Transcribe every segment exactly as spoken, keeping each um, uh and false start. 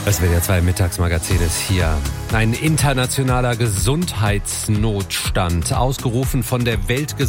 Das W D R zwei Mittagsmagazin ist hier. Ein internationaler Gesundheitsnotstand, ausgerufen von der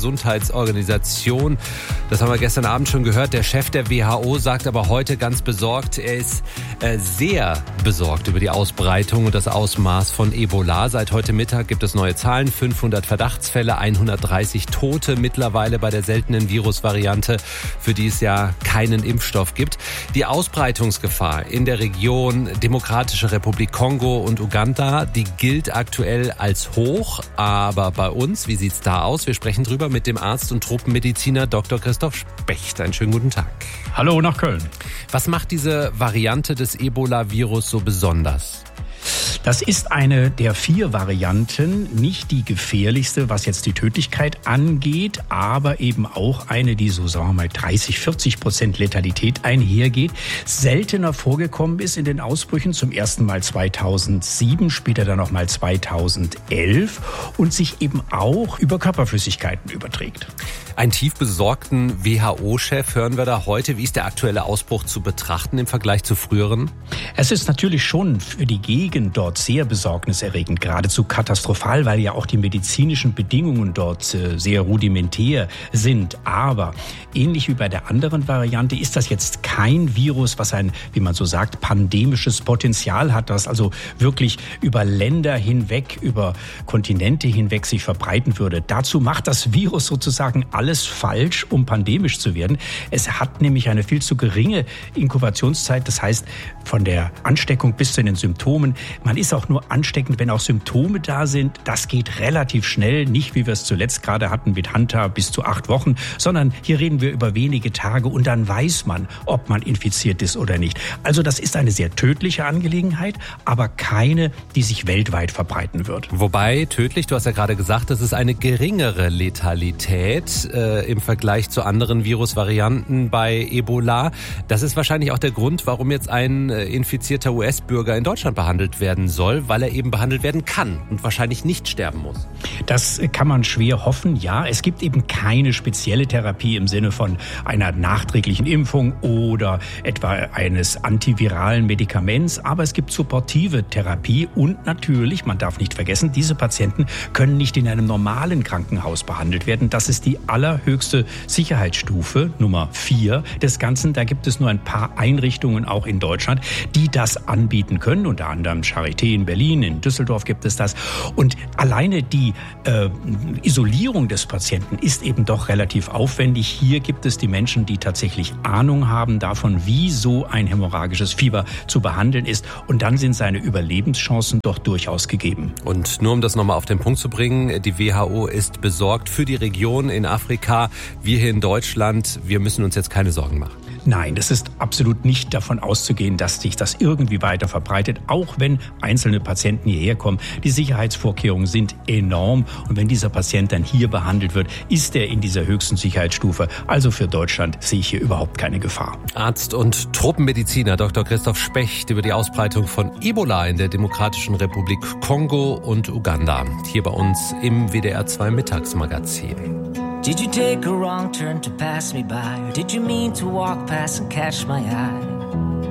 Weltgesundheitsorganisation. Das haben wir gestern Abend schon gehört. Der Chef der W H O sagt aber heute ganz besorgt, er ist äh, sehr besorgt über die Ausbreitung und das Ausmaß von Ebola. Seit heute Mittag gibt es neue Zahlen, fünfhundert Verdachtsfälle, hundertdreißig Tote mittlerweile bei der seltenen Virusvariante, für die es ja keinen Impfstoff gibt. Die Ausbreitungsgefahr in der Region Demokratische Republik Kongo und Uganda, die gilt aktuell als hoch. Aber bei uns, wie sieht's da aus? Wir sprechen drüber mit dem Arzt und Tropenmediziner Doktor Christoph Specht. Einen schönen guten Tag. Hallo nach Köln. Was macht diese Variante des Ebola-Virus so besonders? Das ist eine der vier Varianten, nicht die gefährlichste, was jetzt die Tödlichkeit angeht, aber eben auch eine, die so, sagen wir mal, dreißig, vierzig Prozent Letalität einhergeht, seltener vorgekommen ist in den Ausbrüchen, zum ersten Mal zweitausendsieben, später dann nochmal zweitausendelf und sich eben auch über Körperflüssigkeiten überträgt. Einen tief besorgten W H O-Chef hören wir da heute. Wie ist der aktuelle Ausbruch zu betrachten im Vergleich zu früheren? Es ist natürlich schon für die Gegend dort sehr besorgniserregend, geradezu katastrophal, weil ja auch die medizinischen Bedingungen dort sehr rudimentär sind. Aber ähnlich wie bei der anderen Variante ist das jetzt kein Virus, was ein, wie man so sagt, pandemisches Potenzial hat, das also wirklich über Länder hinweg, über Kontinente hinweg sich verbreiten würde. Dazu macht das Virus sozusagen alles falsch, um pandemisch zu werden. Es hat nämlich eine viel zu geringe Inkubationszeit, das heißt von der Ansteckung bis zu den Symptomen. Man ist auch nur ansteckend, wenn auch Symptome da sind. Das geht relativ schnell, nicht wie wir es zuletzt gerade hatten mit Hanta bis zu acht Wochen, sondern hier reden wir über wenige Tage und dann weiß man, ob man infiziert ist oder nicht. Also das ist eine sehr tödliche Angelegenheit, aber keine, die sich weltweit verbreiten wird. Wobei tödlich, du hast ja gerade gesagt, das ist eine geringere Letalität äh, im Vergleich zu anderen Virusvarianten bei Ebola. Das ist wahrscheinlich auch der Grund, warum jetzt ein äh, infizierter U S-Bürger in Deutschland behandelt werden soll, weil er eben behandelt werden kann und wahrscheinlich nicht sterben muss. Das kann man schwer hoffen, ja. Es gibt eben keine spezielle Therapie im Sinne von einer nachträglichen Impfung oder etwa eines antiviralen Medikaments, aber es gibt supportive Therapie und natürlich, man darf nicht vergessen, diese Patienten können nicht in einem normalen Krankenhaus behandelt werden. Das ist die allerhöchste Sicherheitsstufe, Nummer vier des Ganzen. Da gibt es nur ein paar Einrichtungen auch in Deutschland, die das anbieten können, unter anderem Charité in Berlin, in Düsseldorf gibt es das. Und alleine die äh, Isolierung des Patienten ist eben doch relativ aufwendig. Hier gibt es die Menschen, die tatsächlich Ahnung haben davon, wie so ein hämorrhagisches Fieber zu behandeln ist. Und dann sind seine Überlebenschancen doch durchaus gegeben. Und nur um das nochmal auf den Punkt zu bringen, die W H O ist besorgt für die Region in Afrika. Wir hier in Deutschland, wir müssen uns jetzt keine Sorgen machen. Nein, es ist absolut nicht davon auszugehen, dass sich das irgendwie weiter verbreitet, auch wenn einzelne Patienten hierher kommen. Die Sicherheitsvorkehrungen sind enorm und wenn dieser Patient dann hier behandelt wird, ist er in dieser höchsten Sicherheitsstufe. Also für Deutschland sehe ich hier überhaupt keine Gefahr. Arzt und Tropenmediziner Doktor Christoph Specht über die Ausbreitung von Ebola in der Demokratischen Republik Kongo und Uganda. Hier bei uns im W D R zwei Mittagsmagazin. Did you take a wrong turn to pass me by? Or did you mean to walk past and catch my eye?